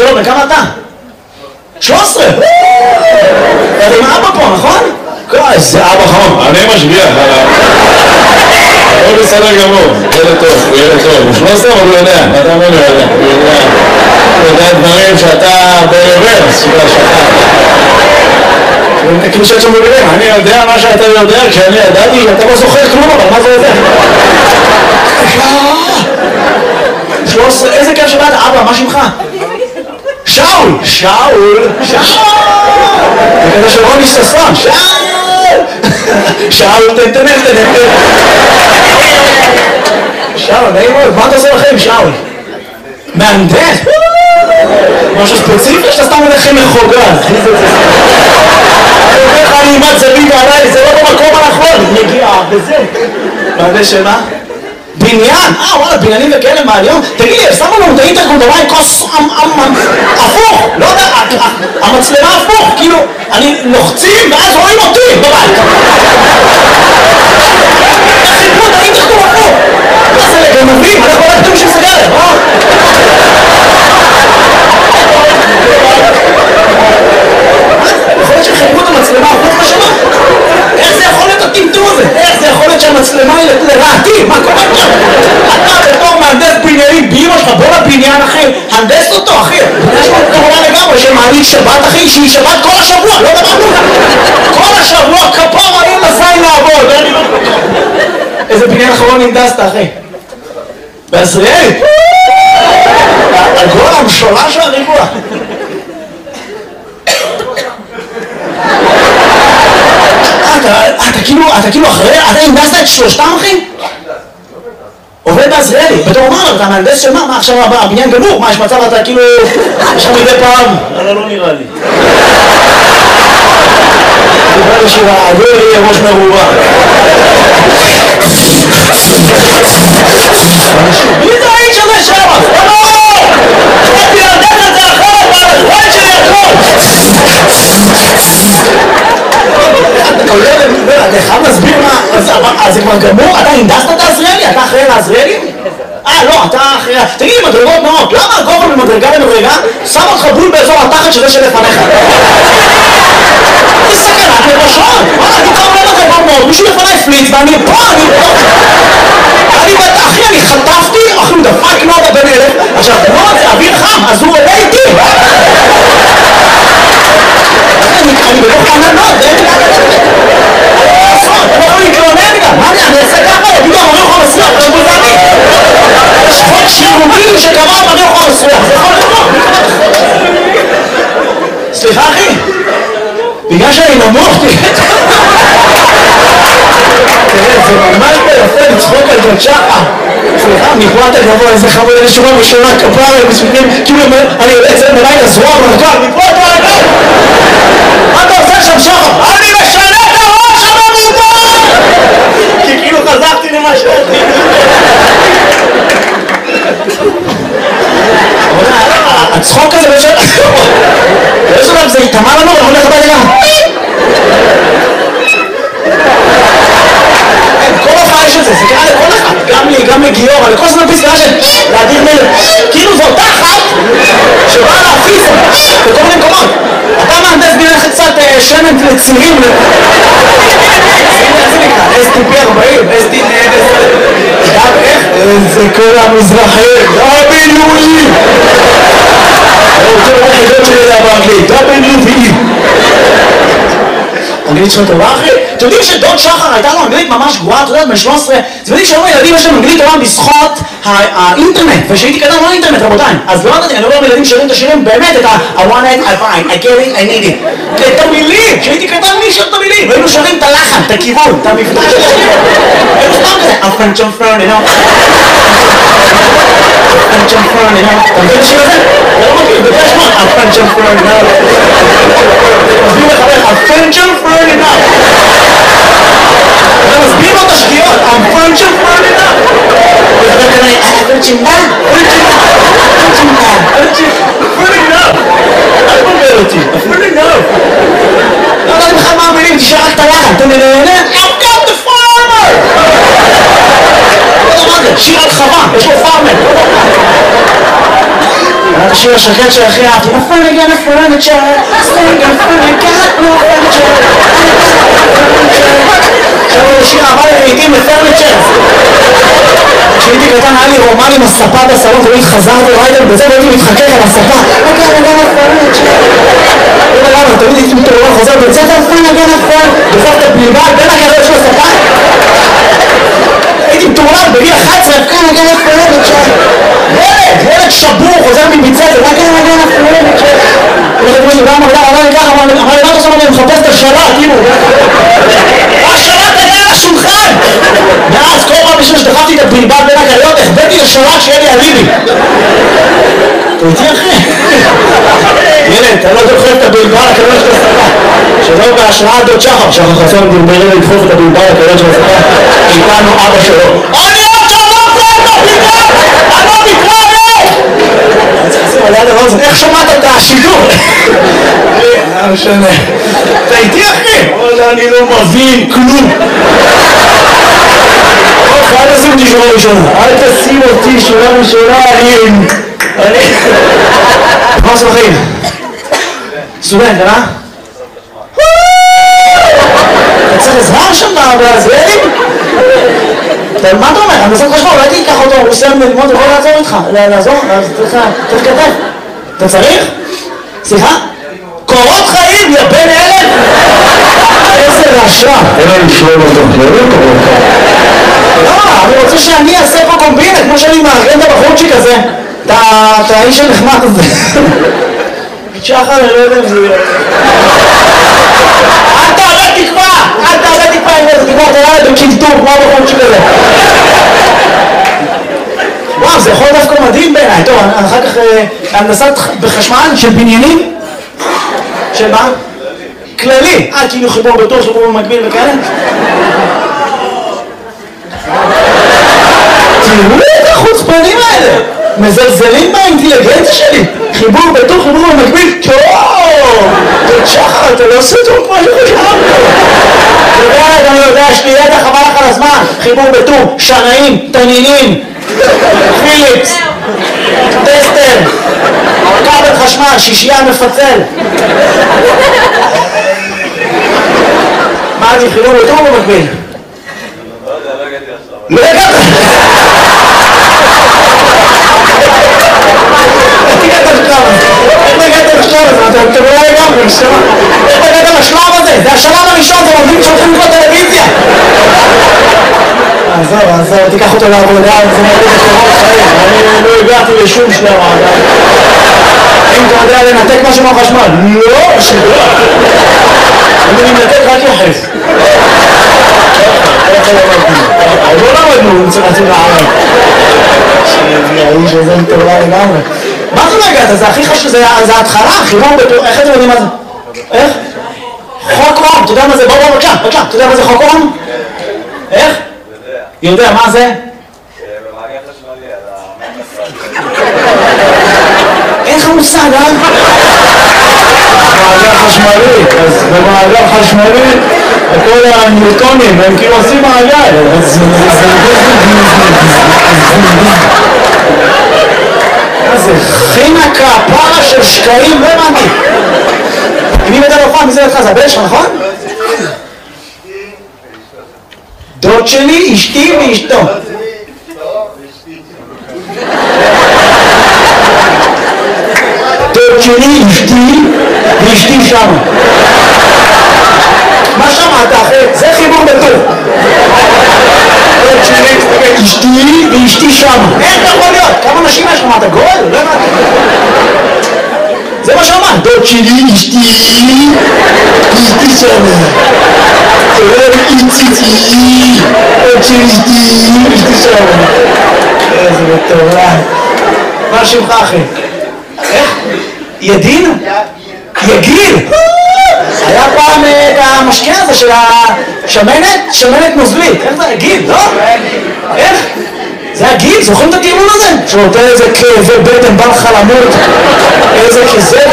שלו, וכמה אתה? 13! אתה עם אבא פה, נכון? איזה אבא חמוד, אני משגיח. הוא בסדר גמור, ילד טוב, הוא ילד טוב. הוא 13 אבל הוא יודע, אתה אומר לו יודע. הוא יודע דברים שאתה ברוורס, כאילו שאתה מבינים, אני יודע מה שאתה יודע, כשאני ידעתי, אתה לא זוכר כלום, אבל מה זה יודע? 13, איזה כיף שבאת, אבא, מה שמך? שאול! שאול! זה כזה של רוני ששון, שאול! שאול, תנתנן. שאול, נעים מאוד, מה אתה עושה לכם, שאול? מהנדס? משהו ספציפי שאתה סתם הולך מחוגז? אני אומר לך, אני אימת זווית עליי, זה לא במקום הנכון, נגיע, וזה. מהנדס שמה? בניין? וואלה, בניינים וכאלה מהיום? תגיד לי, שמו לנו את האינטרקום דבר עם כוס הפוך, לא יודע, המצלמה הפוך, כאילו, אני לוחצים ואז רואים אותי בבית. חיפו את האינטרקום הפוך. מה זה לגנבים? אנחנו לא יודעים של סגרת, יכול להיות שחיפו את המצלמה הפוך לשמה? איך זה יכול להיות הטמטום הזה? איך זה יכול להיות שהמצלמה היא לרעתי? מה קורה פה? אתה בתור מהנדס בניינים באמא שלך, בוא לבניין אחי, הנדס אותו אחי. יש לו קורונה לגמרי שמעלית שבת אחי, שהיא שבת כל השבוע, לא דבר כלום. כל השבוע כפרה אין לזין לעבוד. איזה בניין אחרון הנדסת אחי? בעזריאלי? הגול המשולש והריבוע. אתה כאילו אחרי, אתה הנדסת את שלושתם אחי? עובד בעזריאלי, בתור אומר, אתה מהנדס של מה עכשיו הבניין גמור? מה יש מצב אתה כאילו, יש לך מדי פעם? לא נראה לי. נראה לי שהעגול יהיה ראש מרובה. מי זה האיש הזה שם? לא! חייתי להנדס את זה אחרת, והחיים שלי הכל! אתה חייב להסביר מה, אז זה כבר גמור? אתה הנדסת את העזריאלי? אתה אחראי לעזריאלי? לא, אתה אחראי... תגיד לי, מדרגות נאות, למה הגובה ממדרגה למדרגה שם אותך בול באזור התחת שזה שלפניך? זה סכנת נפשות! אני כבר אומר לך גובה נאות, מישהו לפניי פליץ ואני פה, אחי, אני חטפתי, אחי, הוא דפק נאות הבן אלף, עכשיו, נאות זה אוויר חם, אז הוא עולה איתי! אני בתוך עננות, אני יכול להתלונן גם, מה אני אעשה ככה? פתאום אני יכול לסריח, זה בוזני. יש חוק שירותי שקבע אני יכול לסריח, זה יכול לקרות. סליחה אחי, בגלל שאני נמוך תראה, זה ממש ביפה לצחוק על ג'ת שחה. סליחה, מפה אתה גבוה, איזה חמוד, איזה שורה בשורה כפרה, כאילו אני יוצא מלילה זרוע מרכב, מפה אתה רגע. מה אתה עושה שם שחר? אני משנה את הראש הממומן! כי כאילו חזרתי למה שאתי. הצחוק הזה באיזשהו דבר זה יתאמה לנו, אני הולך הביתה גם. כל הופעה יש את זה, זה קרה לכל אחד, גם לי, גם לגיורא, לכל זמן פיס קרה של להדיר מילר. כאילו זו אותה אחת שבאה להפיס בכל מיני מקומות. אתה מהנדס בניין קצת שמן לצירים. איך זה נקרא? STP 40, STP 10. איך? זה כל המזרחים, WE! הוא רוצה לחידות שלי לדעת באנגלית, WE! אנגלית שלך טובה אחי? אתם יודעים שדוד שחר הייתה לו אנגלית ממש גרועה, אתה יודעת, ב-13 אתם יודעים שהיום הילדים יש להם אנגלית טובה בזכות האינטרנט, ושהייתי קטן לא אינטרנט רבותיי, אז לא ידעתי, אני אומר לילדים שרים את השירים באמת את I want it, I find, I get it, I need it את המילים, שהייתי קטן מי שר את המילים, והיינו שרים את הלחן, את הכיוון, את המבטא של השיר היינו סתם כזה, a French on front, you know French on front, you know אתה מבין השיר הזה? זה לא מכיר, בגלל שמות, a French on front, you know מסביר לחבר, a French on front, you know אתה מסביר לו את השגיאות, a French on front, you know וחבר כזה, פרצ'ינדה, אל תבלבל אותי, לא יודעת בכלל מה המילים, תשאר רק את הלחן, אתה נהנה, I've got the farmer! לא יודע מה זה, שיר על חווה, יש לו פארמר. השיר השקט שהכי אהבתי. נפלגה פרניצ'ר, סטנגה פרניצ'ר, פרניצ'ר. עכשיו הוא שיר אהבה לעיתים לפרניצ'ר. כשהייתי קטן היה לי רומן עם הספה בסלון, תמיד חזרתי ריידר בזה והייתי מתחכך על הספה. נפלגה פרניצ'ר. תמיד הייתי מתעורר חוזר בית ספר, נפלגה פרניצ'ר. דוחף את הבלבל בין הגלות של הספה. הייתי מתעורר בגיל 11, נפלגה פרניצ'ר. ילד שבור, חוזר מביצה, זה רק נגן הפרולת אמר לי, מה עכשיו אני מחפש את השלט, כאילו השלט היה על השולחן ואז כל פעם בשביל שדחפתי את הבלבל בין הגליות, החבאתי לשלט שיהיה לי אליבי אתה איתי אחי? ילד, אתה לא דוחף את הבלבל הקלות של הספה שזהו בהשראה דוד שחר שחר חסון דרברי לדחוף את הבלבל הקלות של הספה איתנו אבא שלו אני עוד שלום איך שמעת את השידור? לא משנה אתה איתי אחי? אני לא מבין כלום אל תשים אותי שורה ראשונה אל תשים אותי שורה ראשונה אני מה עושה בחיים? סטודנט, אה? אתה צריך עזרה שם בהזרעים? מה אתה אומר? אני מנסה חשבון, אולי תיקח אותו, הוא סיים ללמוד, הוא יכול לעזור איתך, לעזור, צריך כתב. אתה צריך? סליחה? קורות חיים, יא בן אלף? איזה רשע. אין לי לשלום אותו, לא קורות חיים. לא, אני רוצה שאני אעשה פה קומבינה, כמו שאני מארגן את הבחורצ'יק הזה. את האיש הנחמד הזה. שחר, אני לא יודע אם זה יהיה. אל תעלה תקווה! אל תעלה תקווה עם איזה תקווה, אתה יאללה בקינטור, כמו הבחורצ'יק הזה. וואו, זה יכול דווקא מדהים בעיניי. טוב, אחר כך הנדסת בחשמל של בניינים. של מה? כללי. כאילו חיבור בטוח, חיבור במקביל וכאלה. תראו את החוצפנים האלה. מזלזלים באינטליגנציה שלי. חיבור בטוח, חיבור במקביל. טוב, שחר, אתה לא עושה טוב כמו שחשבתי. אני יודע, יש לי ידע חבל לך על הזמן. חיבור בטור, שנאים, תנינים. פיליפס, טסטר, כבל חשמל, שישייה מפצל. מה זה חילול בטור או במקביל? לא הגעת! איך הגעת לשלב הזה? אתה לא לגמרי, איך הגעת לשלב הזה? זה השלב הראשון, זה עובדים שהולכים לראות טלוויזיה. עזוב, תיקח אותו לעבודה, זה מראה בקורות חיים, אני לא הגעתי לשום שלב עדיין. אם אתה יודע לנתק משהו מהחשמל, לא, שגרה. אני מנתק רק יחס. עוד לא למדנו, רצים לערב. האיש הזה מטורלל לגמרי. מה זה לא הגעת? זה הכי חשוב, זה ההתחלה, חיבור בטור, איך אתם יודעים מה זה? איך? חוק אום, אתה יודע מה זה? בוא, בבקשה, אתה יודע מה זה חוק אום? איך? יודע, מה זה? במעגל חשמלי, אין לך מושג, אה? מעגל חשמלי, אז במעגל חשמלי כל הניוטונים הם כאילו עושים מעגל זה חינקה, פרה של שקעים, לא הבנתי. אם אתה לא פעם, מזה לך זה הבן שלך, נכון? דוד שלי, אשתי ואשתו. דוד שלי, אשתי ואשתי שם. מה שמעת אחי? זה חיבור בטור. דוד שלי, אשתי ואשתי שם. איך אתה יכול להיות? כמה נשים יש לך? מה אתה גואל? לא הבנתי. זה מה שאמרת. דוד שלי, אשתי ואשתי שם. איציתי, עוד שלישתי, אשתי שם. איזה מטורף. מה שמך אחי? איך? ידין? יגיל? היה פעם את המשקה הזה של השמנת? שמנת נוזלית. איך זה? יגיל, לא? איך? זה הגיל? זוכרים את הטיעון הזה? שנותן איזה כאבי בטן, בא לך למות. איזה כזה